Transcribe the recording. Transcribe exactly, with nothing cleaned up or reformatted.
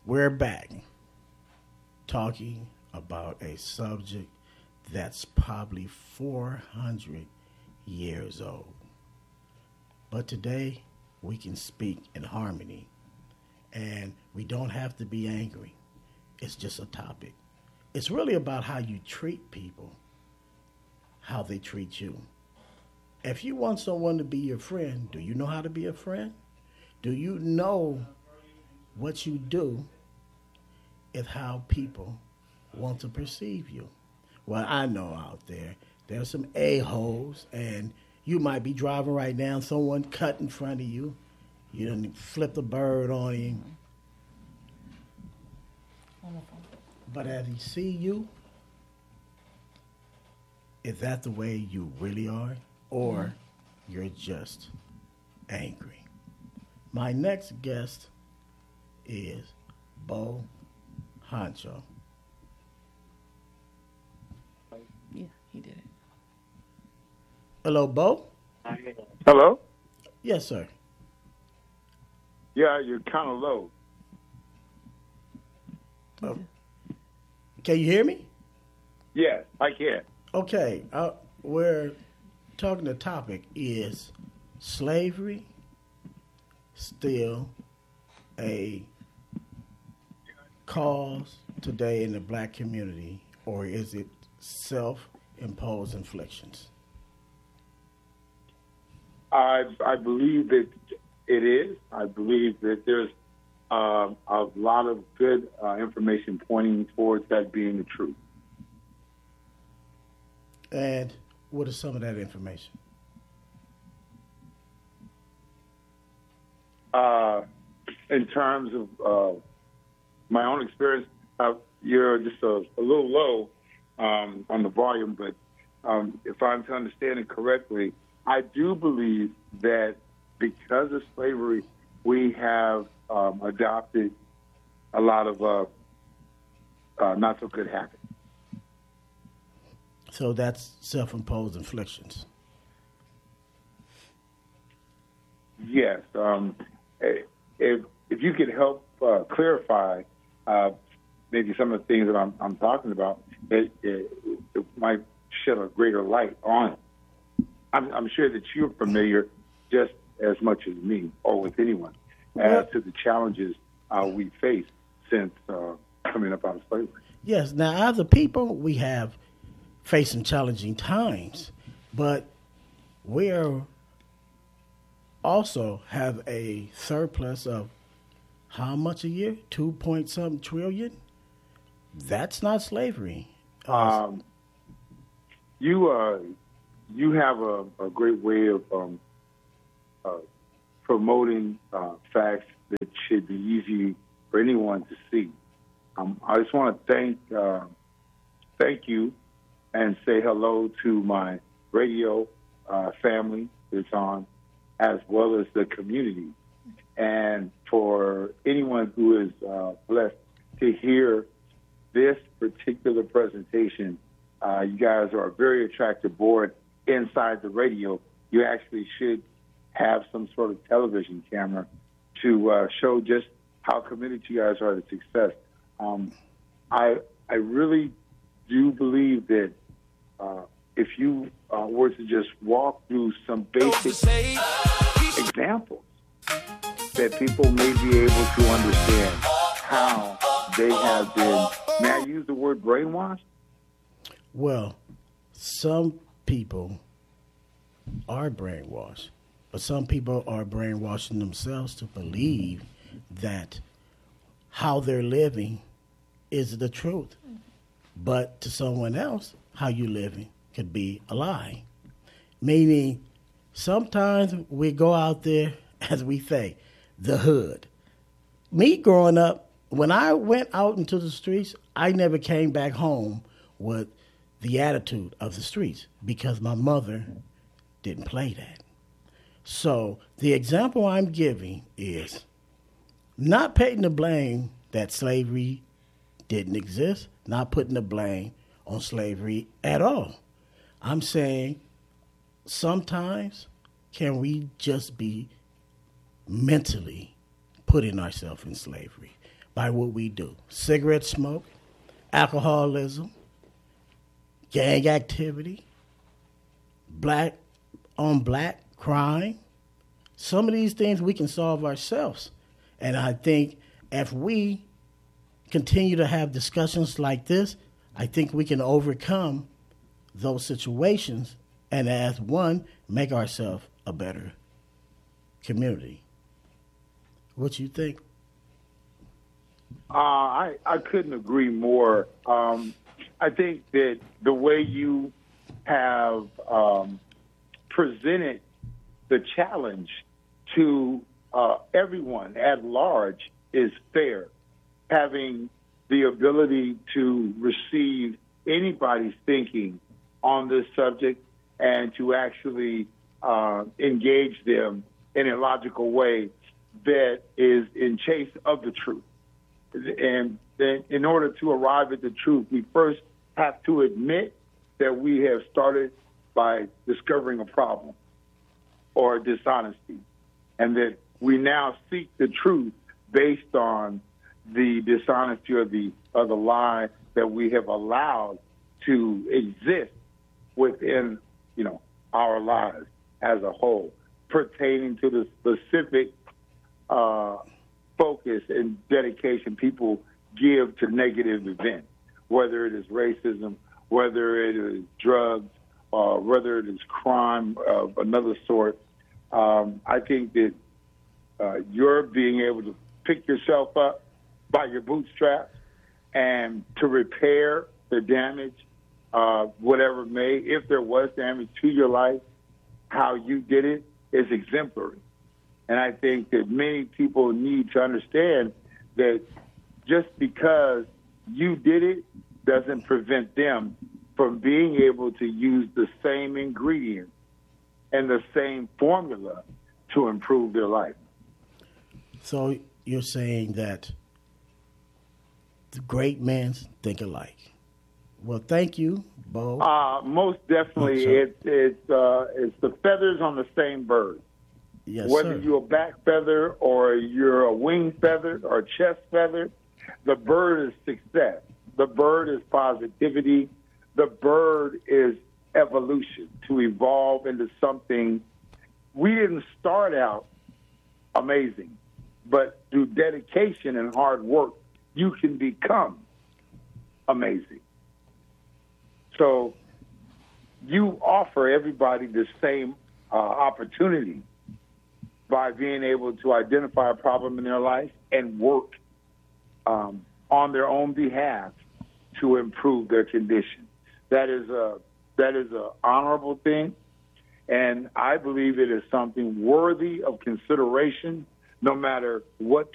We're back talking about a subject that's probably four hundred years old. But today, we can speak in harmony, and we don't have to be angry. It's just a topic. It's really about how you treat people, how they treat you. If you want someone to be your friend, do you know how to be a friend? Do you know what you do is how people want to perceive you? Well, I know out there, there's some a-holes, and you might be driving right now, someone cut in front of you, you done flipped a bird on him. But as he see you, is that the way you really are? Or you're just angry? My next guest is Bo Honcho. Yeah, he did it. Hello, Bo? Hello? Yes, sir. Yeah, you're kind of low. Uh, can you hear me? Yes, I can. Okay, uh, we're talking, the topic is slavery still a cause today in the black community, or is it self-imposed inflictions? I I believe that it is. I believe that there's um, a lot of good uh, information pointing towards that being the truth. And what is some of that information? Uh, in terms of uh, my own experience, uh, you're just a, a little low um, on the volume, but um, if I'm to understand it correctly, I do believe that because of slavery, we have um, adopted a lot of uh, uh, not so good habits. So that's self-imposed inflictions. Yes. Um, if if you could help uh, clarify uh, maybe some of the things that I'm, I'm talking about, it, it, it might shed a greater light on it. I'm, I'm sure that you're familiar just as much as me or with anyone as to the challenges uh, we face since uh, coming up out of slavery. Yes. Now, as a people, we have faced some challenging times, but we're also have a surplus of how much a year? Two point something trillion? That's not slavery. Uh, Um, you uh, you have a, a great way of um, uh, promoting uh, facts that should be easy for anyone to see. Um, I just want to thank uh, thank you and say hello to my radio uh, family that's on, as well as the community. And for anyone who is uh, blessed to hear this particular presentation, uh, you guys are a very attractive board inside the radio. You actually should have some sort of television camera to uh, show just how committed you guys are to success. Um, I I really do believe that uh, if you uh, were to just walk through some basic examples, that people may be able to understand how they have been, may I use the word brainwashed? Well, some people are brainwashed, but some people are brainwashing themselves to believe that how they're living is the truth. But to someone else, how you living could be a lie. Meaning, sometimes we go out there, as we say, the hood. Me growing up, when I went out into the streets, I never came back home with the attitude of the streets because my mother didn't play that. So the example I'm giving is not putting the blame that slavery didn't exist, not putting the blame on slavery at all. I'm saying sometimes can we just be mentally putting ourselves in slavery? by what we do. Cigarette smoke, alcoholism, gang activity, black on black crime. Some of these things we can solve ourselves. And I think if we continue to have discussions like this, I think we can overcome those situations and as one, make ourselves a better community. What you think? Uh, I, I couldn't agree more. Um, I think that the way you have um, presented the challenge to uh, everyone at large is fair. Having the ability to receive anybody's thinking on this subject and to actually uh, engage them in a logical way that is in chase of the truth. And then in order to arrive at the truth, we first have to admit that we have started by discovering a problem or dishonesty, and that we now seek the truth based on the dishonesty or the, or the lie that we have allowed to exist within, you know, our lives as a whole, pertaining to the specific uh, focus and dedication people give to negative events, whether it is racism, whether it is drugs, uh, whether it is crime of another sort. Um, I think that uh, you're being able to pick yourself up by your bootstraps and to repair the damage, uh, whatever it may, if there was damage to your life, how you did it is exemplary. And I think that many people need to understand that just because you did it doesn't prevent them from being able to use the same ingredients and the same formula to improve their life. So you're saying that the great men think alike. Well, thank you, Bo. Uh, most definitely, it, it's uh, it's the feathers on the same bird. Yes, Whether sir. you're a back feather or you're a wing feather or a chest feather, the bird is success. The bird is positivity. The bird is evolution, to evolve into something. We didn't start out amazing, but through dedication and hard work, you can become amazing. So you offer everybody the same uh, opportunity by being able to identify a problem in their life and work um, on their own behalf to improve their condition. That is a that is an honorable thing, and I believe it is something worthy of consideration, no matter what